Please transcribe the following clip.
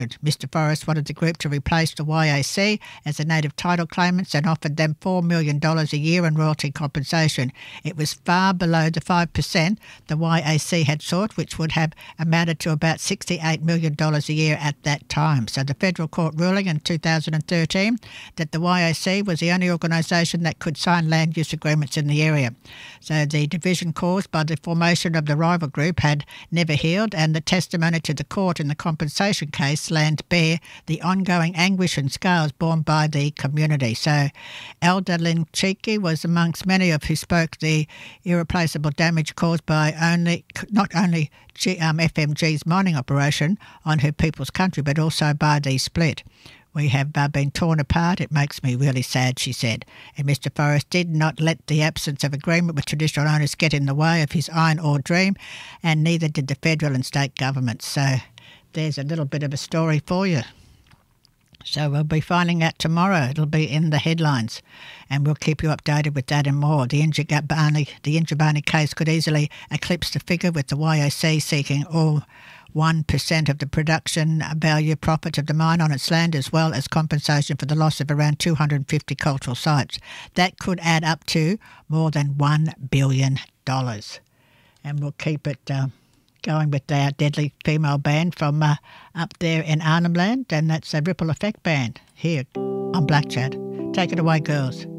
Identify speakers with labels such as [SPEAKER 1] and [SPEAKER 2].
[SPEAKER 1] Mr Forrest wanted the group to replace the YAC as the native title claimants and offered them $4 million a year in royalty compensation. It was far below the 5% the YAC had sought, which would have amounted to about $68 million a year at that time. So the federal court ruling in 2013 that the YAC was the only organisation that could sign land use agreements in the area. So the division caused by the formation of the rival group had never healed, and the testimony to the court in the compensation case laid bare the ongoing anguish and scars borne by the community. So Elder Lynn Cheeky was amongst many of who spoke the irreplaceable damage caused by not only FMG's mining operation on her people's country, but also by the split. We have been torn apart. It makes me really sad, she said. And Mr Forrest did not let the absence of agreement with traditional owners get in the way of his iron ore dream, and neither did the federal and state governments. So there's a little bit of a story for you. So we'll be finding out tomorrow. It'll be in the headlines, and we'll keep you updated with that and more. The Yindjibarndi case could easily eclipse the figure, with the YAC seeking all 1% of the production value profit of the mine on its land, as well as compensation for the loss of around 250 cultural sites. That could add up to more than $1 billion. And we'll keep it going with our deadly female band from up there in Arnhem Land, and that's a Ripple Effect band here on Black Chat. Take it away, girls.